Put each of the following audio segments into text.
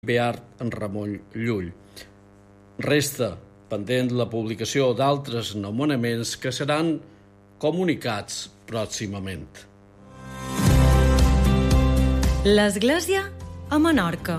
Beat Ramon Llull. Resta pendent la publicació d'altres nomenaments que seran comunicats pròximament. L'Església a Menorca.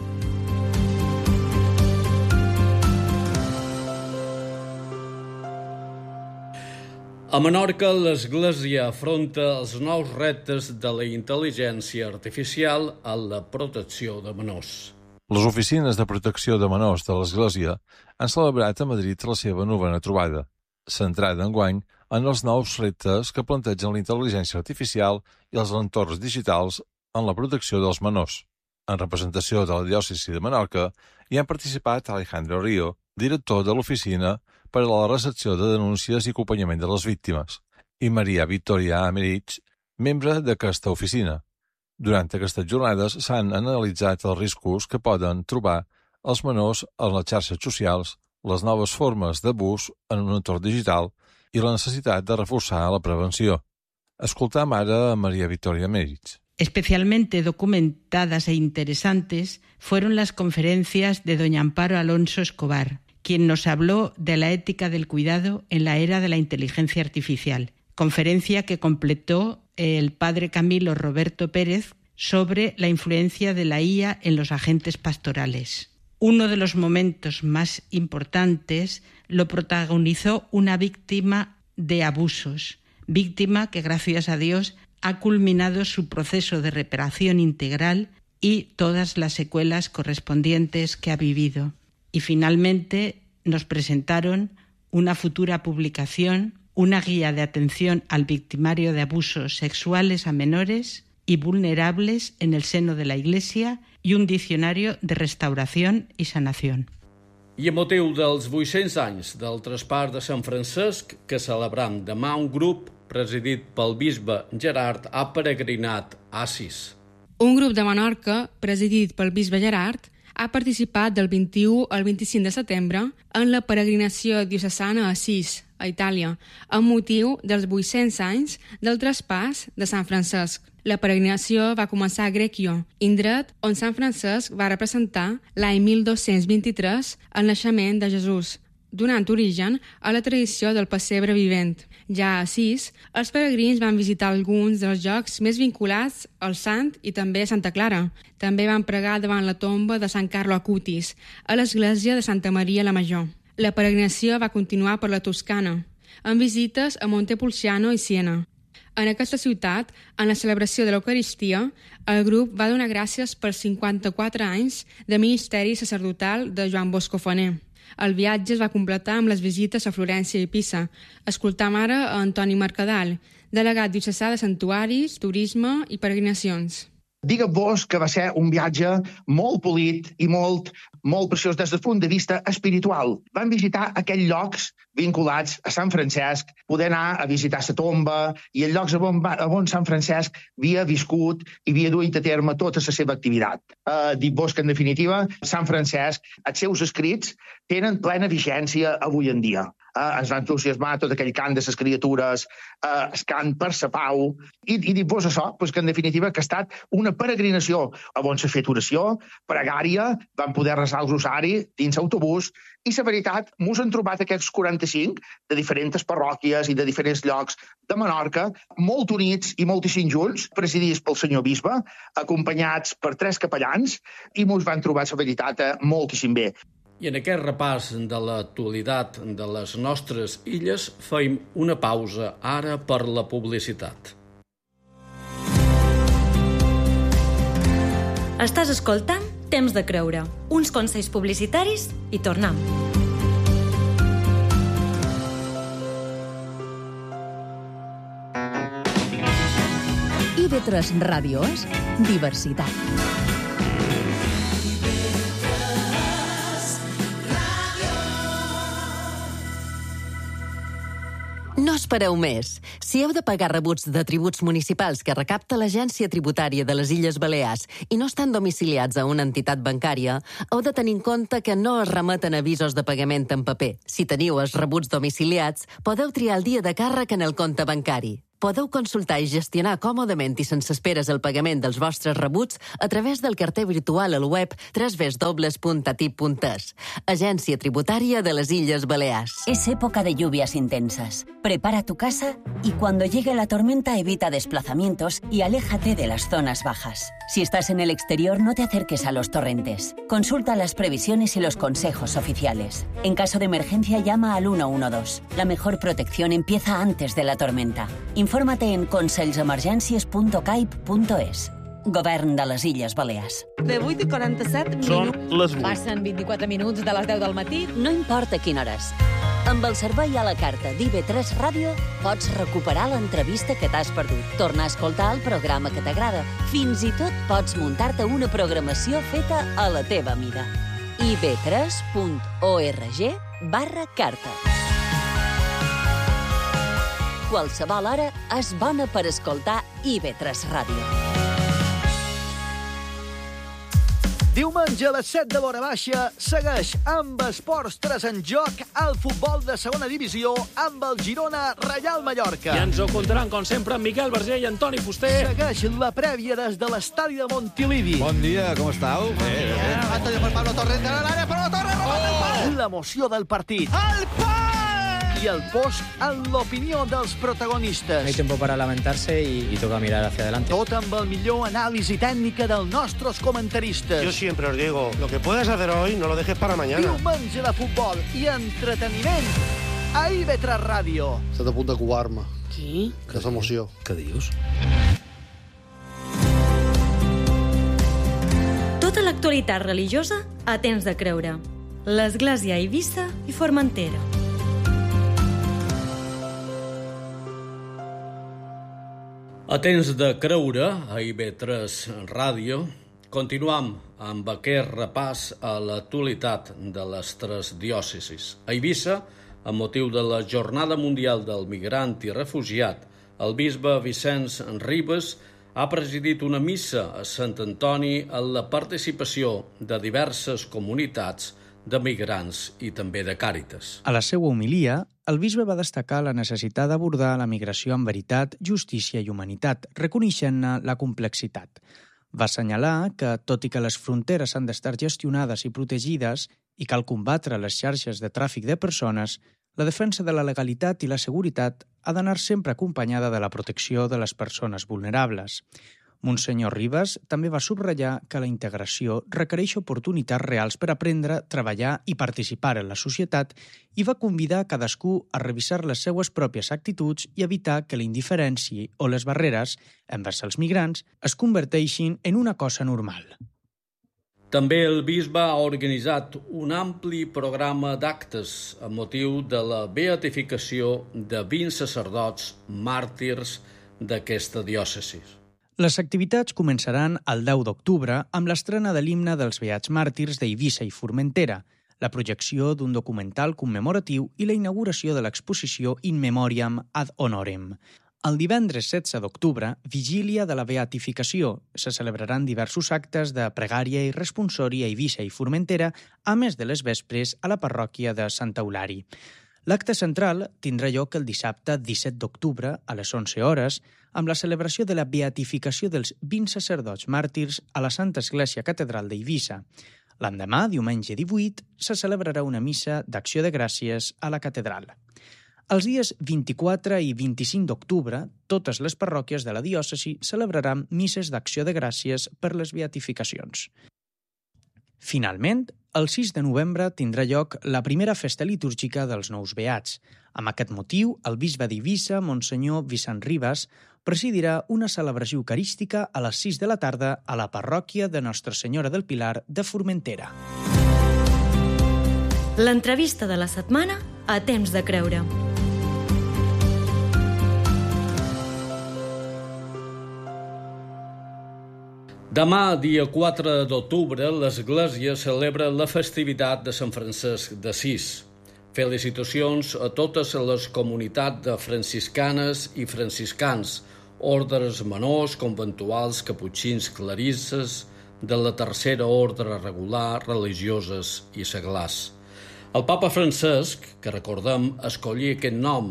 A Menorca, l'Església afronta els nous reptes de la intel·ligència artificial en la protecció de menors. Les oficines de protecció de menors de l'Església han celebrat a Madrid la seva novena trobada, centrada enguany en els nous reptes que plantegen la intel·ligència artificial i els entorns digitals en la protecció dels menors. En representació de la diòcesi de Menorca hi han participat Alejandro Río, director de l'Oficina per a la recepció de denúncies i acompanyament de les víctimes, i Maria Victoria Americh, membre d'aquesta oficina. Durant aquestes jornades s'han analitzat els riscos que poden trobar els menors en les xarxes socials, les noves formes d'abús en un entorn digital i la necessitat de reforçar la prevenció. Escoltam ara a Maria Victoria Americh. Especialmente documentadas e interesantes fueron las conferencias de doña Amparo Alonso Escobar, quien nos habló de la ética del cuidado en la era de la inteligencia artificial, conferencia que completó el padre Camilo Roberto Pérez sobre la influencia de la IA en los agentes pastorales. Uno de los momentos más importantes lo protagonizó una víctima de abusos, víctima que, gracias a Dios, ha culminado su proceso de reparación integral y todas las secuelas correspondientes que ha vivido. Y finalmente nos presentaron una futura publicación, una guía de atención al victimario de abusos sexuales a menores y vulnerables en el seno de la Iglesia y un diccionario de restauración y sanación. I a motiu dels 800 anys del traspàs de Sant Francesc, que celebram demà, un grup presidit pel bisbe Gerard ha peregrinat a Assís. Un grup de Menorca, presidit pel bisbe Gerard, ha participat del 21 al 25 de setembre en la peregrinació diocesana a Assís, a Itàlia, amb motiu dels 800 anys del traspàs de Sant Francesc. La peregrinació va començar a Greccio, indret on Sant Francesc va representar l'any 1223 el naixement de Jesús, donant origen a la tradició del pessebre vivent. Ja a Assís, els peregrins van visitar alguns dels llocs més vinculats al sant i també a Santa Clara. També van pregar davant la tomba de Sant Carlo Acutis, a l'església de Santa Maria la Major. La peregrinació va continuar per la Toscana, amb visites a Montepulciano i Siena. En aquesta ciutat, en la celebració de l'Eucaristia, el grup va donar gràcies per 54 anys de ministeri sacerdotal de Joan Bosco Faner. El viatge es va completar amb les visites a Florència i Pisa. Escoltam ara a Antoni Mercadal, delegat diocesà de santuaris, turisme i peregrinacions. Digue-vos que va ser un viatge molt polit i molt preciós des del punt de vista espiritual. Vam visitar aquells llocs vinculats a Sant Francesc, poder anar a visitar la tomba i els llocs on Sant Francesc havia viscut i havia duit a terme tota la seva activitat. Dic-vos que, en definitiva, Sant Francesc, els seus escrits tenen plena vigència avui en dia. Ens va entusiasmar tot aquell cant de les criatures, el cant per la pau, i dic-vos això, que en definitiva que ha estat una peregrinació on s'ha fet oració, pregària, vam poder resar el rosari dins l'autobús, i la veritat, mos han trobat aquests 45 de diferents parròquies i de diferents llocs de Menorca, molt units i moltíssim junts, presidits pel senyor bisbe, acompanyats per 3 capellans, i mos van trobar, la veritat, moltíssim bé. I en aquest repàs de l'actualitat de les nostres illes feim una pausa ara per la publicitat. Estàs escoltant Temps de Creure, uns consells publicitaris i tornem. IB3 Ràdio és diversitat. No espereu més. Si heu de pagar rebuts de tributs municipals que recapta l'Agència Tributària de les Illes Balears i no estan domiciliats a una entitat bancària, heu de tenir en compte que no es remeten avisos de pagament en paper. Si teniu els rebuts domiciliats, podeu triar el dia de càrrec en el compte bancari. Podeu consultar i gestionar còmodament i sense esperes el pagament dels vostres rebuts a través del carter virtual al web www.atip.es. Agència Tributària de les Illes Balears. Es época de lluvias intensas. Prepara tu casa y cuando llegue la tormenta evita desplazamientos y aléjate de las zonas bajas. Si estás en el exterior, no te acerques a los torrentes. Consulta las previsiones y los consejos oficiales. En caso de emergencia, llama al 112. La mejor protección empieza antes de la tormenta. Infórmate en consells.emergències.caip.es. Govern de les Illes Balears. De 8:47 Són les 8. Passen 24 minuts de les 10 del matí. No importa quina hores. Amb el servei a la carta d'IV3 Ràdio pots recuperar l'entrevista que t'has perdut, tornar a escoltar el programa que t'agrada. Fins i tot pots muntar-te una programació feta a la teva mida. iv3.org/carta. Qualsevol hora és bona per escoltar IV3 Ràdio. Diumenge a les 7 de l'hora baixa segueix amb Esports 3 en joc el futbol de segona divisió amb el Girona Reial Mallorca. I ens ho contaran, com sempre, amb Miquel Verger i Antoni Fuster. Segueix la prèvia des de l'estadi de Montilivi. Bon dia, com estàu? Antonio per Pablo Torres de l'àrea, però la Torre remata el pal. L'emoció del partit. El pal! I el post en l'opinió dels protagonistes. No hay tiempo para lamentarse y toca mirar hacia adelante. Tot amb el millor anàlisi tècnica dels nostres comentaristes. Yo siempre os digo, lo que puedes hacer hoy no lo dejes para mañana. Diumenge de futbol i entreteniment a IV3 Ràdio. Estàs a punt de covar-me. Qui? Que és emoció. Què dius? Tota l'actualitat religiosa a temps de creure. L'Església a Eivissa i Formentera. A temps de creure, a IB3 Ràdio, continuam amb aquest repàs a l'actualitat de les tres diòcesis. A Eivissa, amb motiu de la Jornada Mundial del Migrant i Refugiat, el bisbe Vicenç Ribes ha presidit una missa a Sant Antoni en la participació de diverses comunitats de migrants i també de Càritas. A la seva homilia, el bisbe va destacar la necessitat d'abordar la migració amb veritat, justícia i humanitat, reconeixent-ne la complexitat. Va assenyalar que, tot i que les fronteres han d'estar gestionades i protegides i cal combatre les xarxes de tràfic de persones, la defensa de la legalitat i la seguretat ha d'anar sempre acompanyada de la protecció de les persones vulnerables. Monsenyor Ribes també va subratllar que la integració requereix oportunitats reals per aprendre, treballar i participar en la societat i va convidar cadascú a revisar les seues pròpies actituds i evitar que la indiferència o les barreres envers els migrants es converteixin en una cosa normal. També el bisbe ha organitzat un ampli programa d'actes amb motiu de la beatificació de 20 sacerdots màrtirs d'aquesta diòcesi. Les activitats començaran el 10 d'octubre amb l'estrena de l'himne dels Beats Màrtirs d'Eivissa i Formentera, la projecció d'un documental commemoratiu i la inauguració de l'exposició In Memoriam ad Honorem. El divendres 16 d'octubre, vigília de la beatificació, se celebraran diversos actes de pregària i responsori a Eivissa i Formentera, a més de les vespres a la parròquia de Sant Eulari. L'acte central tindrà lloc el dissabte 17 d'octubre a les 11 hores amb la celebració de la beatificació dels 20 sacerdots màrtirs a la Santa Església Catedral d'Eivissa. L'endemà, diumenge 18, se celebrarà una missa d'acció de gràcies a la catedral. Els dies 24 i 25 d'octubre, totes les parròquies de la diòcesi celebraran misses d'acció de gràcies per les beatificacions. Finalment, el 6 de novembre tindrà lloc la primera festa litúrgica dels nous beats. Amb aquest motiu, el bisbe d'Eivissa, Monsenyor Vicenç Ribes, presidirà una celebració eucarística a les 6 de la tarda a la parròquia de Nostra Senyora del Pilar de Formentera. L'entrevista de la setmana a temps de creure. Demà, dia 4 d'octubre, l'Església celebra la festivitat de Sant Francesc d'Assís. Felicitacions a totes les comunitats de franciscanes i franciscans, ordres menors, conventuals, caputxins, clarisses, de la tercera ordre regular, religioses i seglars. El papa Francesc, que recordem escollir aquest nom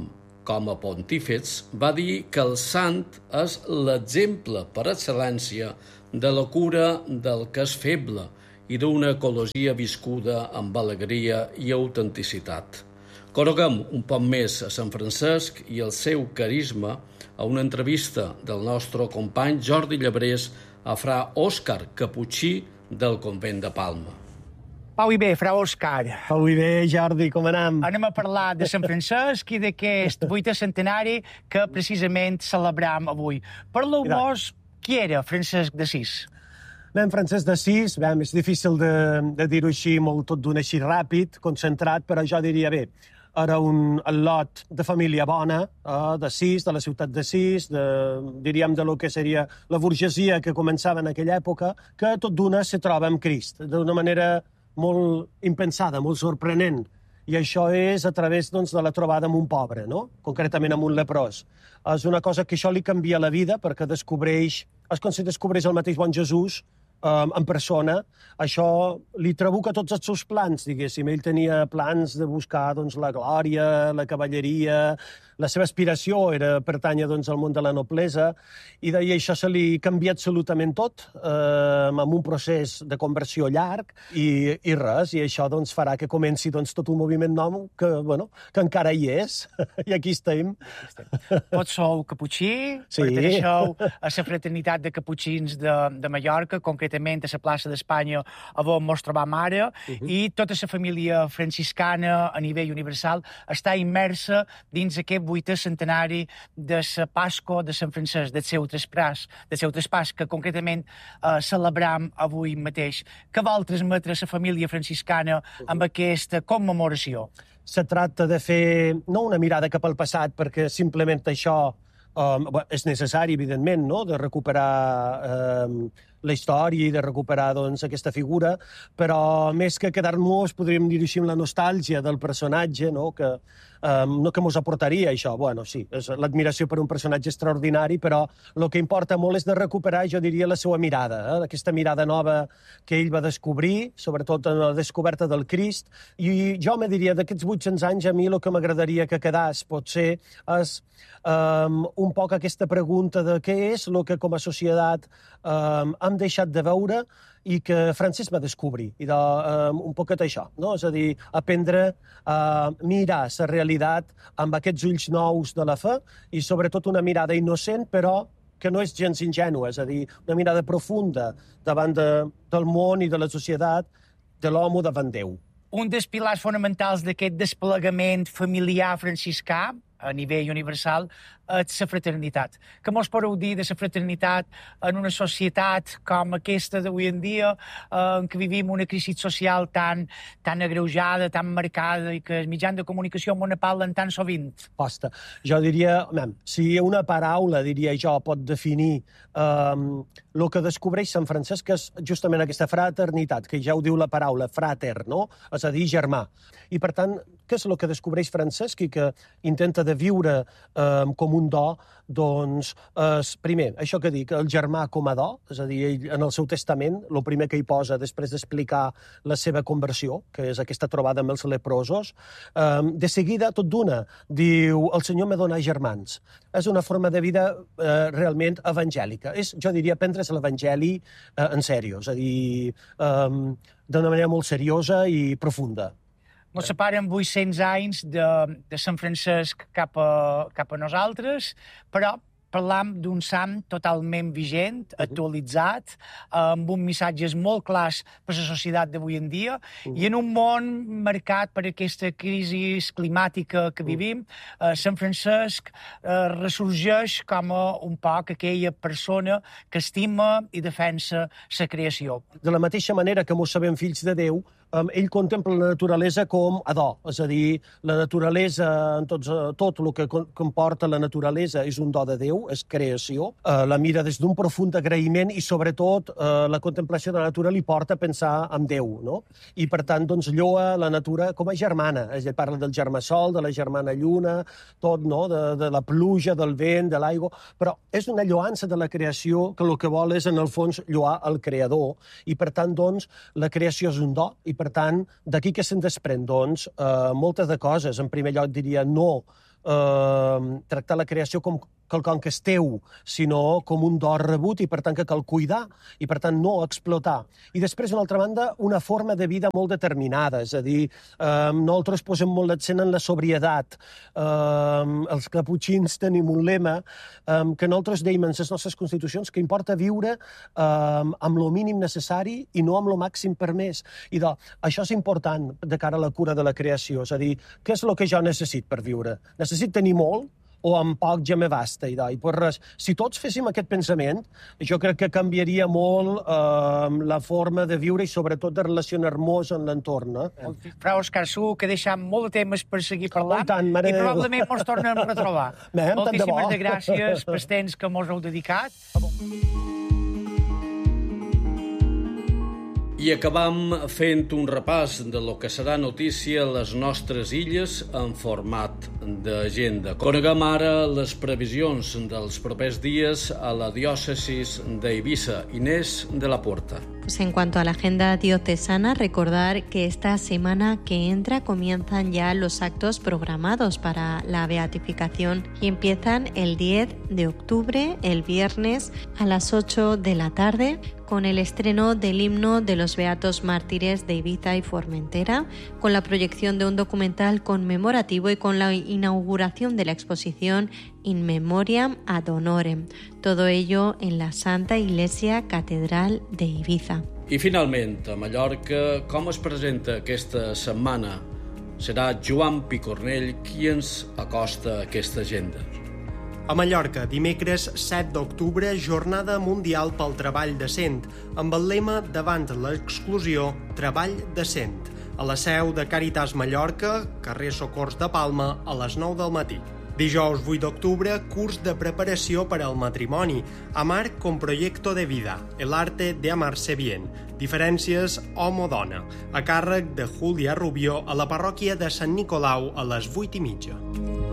com a pontífex, va dir que el sant és l'exemple per excel·lència de la cura del que és feble i d'una ecologia viscuda amb alegria i autenticitat. Coneguem un poc més a Sant Francesc i el seu carisma a una entrevista del nostre company Jordi Llebrés a fra Òscar Caputxí del convent de Palma. Pau i bé, fra Òscar. Pau i bé, Jordi, com anem? Anem a parlar de Sant Francesc i d'aquest 8è centenari que precisament celebram avui. Parleu-vos qui era Francesc d'Assís. Ben, Francesc d'Assís, és difícil de dir-ho així, tot d'un així ràpid, concentrat, però jo diria, bé, era un al·lot de família bona, d'Assís, de la ciutat d'Assís, diríem de lo que seria la burgesia que començava en aquella època, que tot d'una se troba amb Crist, d'una manera molt impensada, molt sorprenent. I això és a través de la trobada amb un pobre, concretament amb un leprós. És una cosa que això li canvia la vida perquè descobreix, és com si descobreix el mateix bon Jesús en persona. Això li trabuca tots els seus plans, diguéssim. Ell tenia plans de buscar la glòria, la cavalleria. La seva aspiració era pertànyer al món de la noblesa i això se li canvia absolutament tot amb un procés de conversió llarg i res. I això farà que comenci tot un moviment nou que encara hi és. I aquí estem. Tots sou caputxí, perteneixeu a la fraternitat de caputxins de Mallorca, concretament a la plaça d'Espanya on ens trobam ara, i tota la família franciscana a nivell universal està immersa dins aquest 8è centenari de la Pasqua de Sant Francesc, del seu traspàs, que concretament celebram avui mateix. Què vol transmetre la família franciscana amb aquesta commemoració? Se tracta de fer, no una mirada cap al passat, perquè simplement això és necessari, evidentment, de recuperar la història i de recuperar aquesta figura, però més que quedar-nos, podríem dir així, amb la nostàlgia del personatge, que mos aportaria això. Sí, és l'admiració per un personatge extraordinari, però el que importa molt és de recuperar, jo diria, la seva mirada, aquesta mirada nova que ell va descobrir, sobretot en la descoberta del Crist, i jo me diria, d'aquests 800 anys, a mi el que m'agradaria que quedés, potser, és un poc aquesta pregunta de què és el que com a societat hem deixat de veure i que Francesc va descobrir. I un poquet això, és a dir, aprendre a mirar la realitat amb aquests ulls nous de la fe i sobretot una mirada innocent, però que no és gens ingènua, és a dir, una mirada profunda davant del món i de la societat, de l'home davant Déu. Un dels pilars fonamentals d'aquest desplegament familiar franciscà a nivell universal és la fraternitat. Què mos podeu dir de la fraternitat en una societat com aquesta d'avui en dia, en què vivim una crisi social tan agreujada, tan marcada, i que els mitjans de comunicació en parlen tan sovint? Hosta, jo diria, si una paraula, diria jo, pot definir el que descobreix Sant Francesc, és justament aquesta fraternitat, que ja ho diu la paraula, frater, és a dir, germà. I, per tant, què és el que descobreix Francesc i que intenta de viure com un do? Doncs, primer, això que dic, el germà com a do, és a dir, ell en el seu testament, el primer que hi posa després d'explicar la seva conversió, que és aquesta trobada amb els leprosos, de seguida, tot d'una, diu, el Senyor me dona germans. És una forma de vida realment evangèlica. És, jo diria, prendre's l'evangeli en sèrio, és a dir, d'una manera molt seriosa i profunda. Ens separen 800 anys de Sant Francesc cap a nosaltres, però parlam d'un sant totalment vigent, actualitzat, amb uns missatges molt clars per a la societat d'avui en dia, i en un món marcat per aquesta crisi climàtica que vivim, Sant Francesc ressorgeix com un poc aquella persona que estima i defensa la creació. De la mateixa manera que mos sabem fills de Déu, ell contempla la naturalesa com a do, és a dir, la naturalesa, tot el que comporta la naturalesa és un do de Déu, és creació, la mira des d'un profund agraïment i sobretot la contemplació de la natura li porta a pensar en Déu, no? I per tant, doncs, lloa la natura com a germana, ell parla del germà sol, de la germana lluna, tot, no?, de la pluja, del vent, de l'aigua, però és una lloança de la creació que el que vol és, en el fons, lloar el creador, i per tant, doncs, la creació és un do, i per tant, d'aquí que se'n desprèn, doncs, moltes de coses. En primer lloc diria no tractar la creació com quelcom que és teu, sinó com un do rebut i, per tant, que cal cuidar i, per tant, no explotar. I després, d'una altra banda, una forma de vida molt determinada, és a dir, nosaltres posem molt l'accent en la sobriedat. Els caputxins tenim un lema que nosaltres dèiem en les nostres constitucions que importa viure amb lo mínim necessari i no amb lo màxim permès. I això és important de cara a la cura de la creació, és a dir, què és el que jo necessito per viure? Necessito tenir molt o amb poc ja me basta. I per res, si tots féssim aquest pensament, jo crec que canviaria molt la forma de viure i sobretot de relacionar-nos en l'entorn. Frau Òscar, segur que deixem molt de temps per seguir parlant i probablement ens tornem a retrobar. Moltíssimes gràcies pel temps que mos heu dedicat. I acabam fent un repàs de lo que serà notícia a les nostres illes en format d'agenda. Coneguem ara les previsions dels propers dies a la diòcesis d'Eivissa. Inés de la Puerta. Pues en cuanto a la agenda diocesana, recordar que esta semana que entra comienzan ya los actos programados para la beatificación y empiezan el 10 de octubre, el viernes, a las 8 de la tarde, con el estreno del himno de los Beatos Mártires de Ibiza y Formentera, con la proyección de un documental conmemorativo y con la inauguración de la exposición In Memoriam ad Honorem. Todo ello en la Santa Iglesia Catedral de Ibiza. I finalment, a Mallorca, com es presenta aquesta setmana? Serà Joan Picornell qui ens acosta aquesta agenda. A Mallorca, dimecres 7 d'octubre, Jornada Mundial pel Treball Decent, amb el lema Davant l'exclusió, treball decent. A la seu de Càritas Mallorca, carrer Socors de Palma, a les 9 del matí. Dijous 8 d'octubre, curs de preparació per al matrimoni, Amar con proyecto de vida, el arte de amarse bien, diferències home-dona, a càrrec de Júlia Rubio a la parròquia de Sant Nicolau a les 8:30.